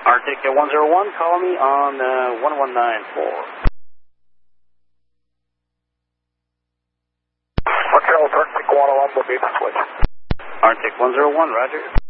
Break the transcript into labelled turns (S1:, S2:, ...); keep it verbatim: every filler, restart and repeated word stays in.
S1: Arctic one zero one, call me on uh, one one nine four.
S2: Hotel Arctic one oh one will be the switch.
S1: Arctic one zero one, roger.